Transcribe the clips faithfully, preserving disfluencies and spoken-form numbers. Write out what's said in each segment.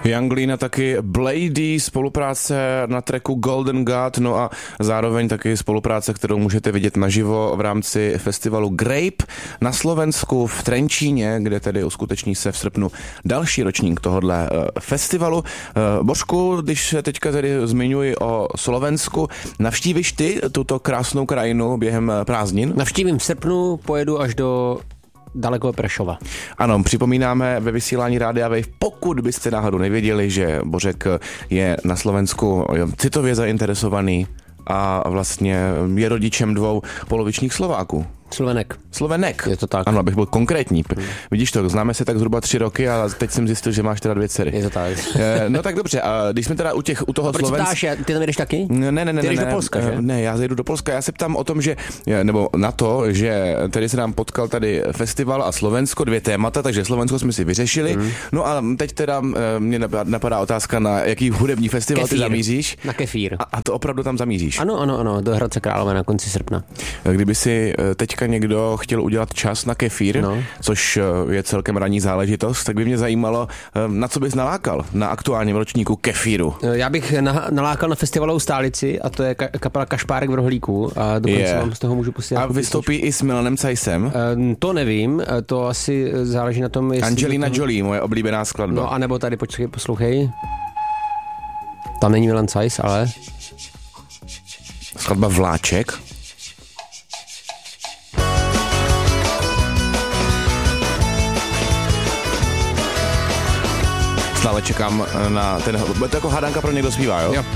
Young Lean a taky Blady, spolupráce na tracku Golden God, no a zároveň taky spolupráce, kterou můžete vidět naživo v rámci festivalu Grape na Slovensku v Trenčíně, kde tedy uskuteční se v srpnu další ročník tohodle festivalu. Božku, když se teďka tedy zmiňuji o Slovensku, navštívíš ty tuto krásnou krajinu během prázdnin? Navštívím v srpnu, pojedu až do daleko Prešova. Ano, připomínáme ve vysílání Rádia Wave, pokud byste náhodou nevěděli, že Bořek je na Slovensku citově zainteresovaný a vlastně je rodičem dvou polovičních Slováků. Slovenek. Slovenek. Je to tak. Ano, abych byl konkrétní. Hmm. Vidíš to, známe se tak zhruba tři roky a teď jsem zjistil, že máš teda dvě dcery. Je to tak. No tak dobře, a když jsme teda u těch, u toho Slovenska... Ty tam jdeš taky? Ne, ne, ne. Ty jdeš ne, do Polska, ne, že? Ne, já zajdu do Polska. Já se ptám o tom, že, nebo na to, že tady se nám potkal tady festival a Slovensko, dvě témata, takže Slovensko jsme si vyřešili. Hmm. No a teď teda mě napadá otázka, na jaký hudební festival Kefír. Ty zamíříš. Na Kefír. A, a to opravdu tam zamíříš? Ano, ano, ano, do Hradce Králové na konci srpna. Kdyby si teďka někdo chtěl udělat čas na Kefír, no. Což je celkem ranní záležitost, tak by mě zajímalo, na co bys nalákal na aktuálním ročníku Kefíru. Já bych nalákal na festivalovou stálici a to je kapela Kašpárek v Rohlíku a dokonce yeah. vám z toho můžu pustit. A vystoupí i s Milanem Caissem? To nevím, to asi záleží na tom, jestli... Angelina tom... Jolie, moje oblíbená skladba. No a nebo tady, počkej, poslouchej. Tam není Milan Caiss, ale... Skladba Vláček. Stále čekám na ten... Bude to jako hádanka pro někdo zpívá, jo? Jo.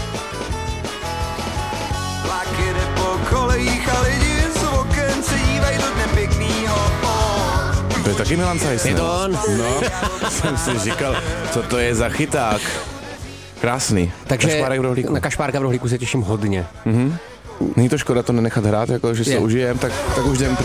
Vlak jede po kolejích a lidi z oken se dívají do dne pěknýho. To je taky Milan Caiss, je to on? No, jsem si říkal, co to je za chyták. Krásný. Takže Kašpárek v Rohlíku. Na Kašpárka v Rohlíku se těším hodně. Mhm. Není to škoda to nenechat hrát, jako že se je. užijem, tak, tak už jdem pryč.